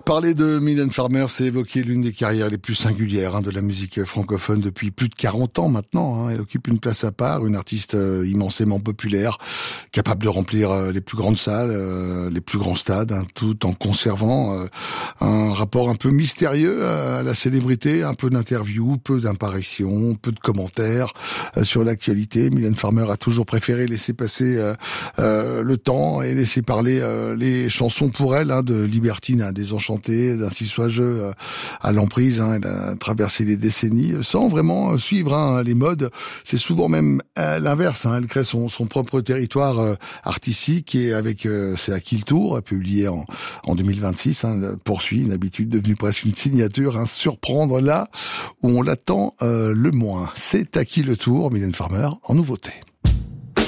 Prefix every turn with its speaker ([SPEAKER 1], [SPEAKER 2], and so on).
[SPEAKER 1] Parler de Mylène Farmer, c'est évoquer l'une des carrières les plus singulières de la musique francophone depuis plus de 40 ans maintenant. Elle occupe une place à part, une artiste immensément populaire, capable de remplir les plus grandes salles, les plus grands stades, tout en conservant un rapport un peu mystérieux à la célébrité, un peu d'interviews, peu d'apparitions, peu de commentaires sur l'actualité. Mylène Farmer a toujours préféré laisser passer le temps et laisser parler les chansons pour elle, de libertine, désenchantée, d'Ainsi soit jeu à l'emprise. Elle a traversé les décennies sans vraiment suivre les modes. C'est souvent même l'inverse. Elle crée son propre territoire artistique et avec C'est à qui le tour, publié en 2026, poursuit une habitude devenue presque une signature, surprendre là où on l'attend le moins. C'est à qui le tour, Mylène Farmer en nouveauté.